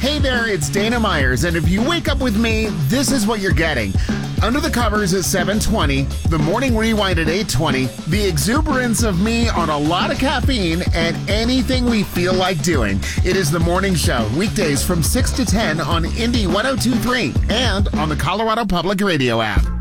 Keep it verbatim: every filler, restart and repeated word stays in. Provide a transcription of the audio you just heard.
Hey there, it's Dana Myers, and if you wake up with me, this is what you're getting. Under the Covers at seven twenty, the Morning Rewind at eight twenty, the exuberance of me on a lot of caffeine, and anything we feel like doing. It is the Morning Show, weekdays from six to ten on Indy one oh two point three and on the Colorado Public Radio app.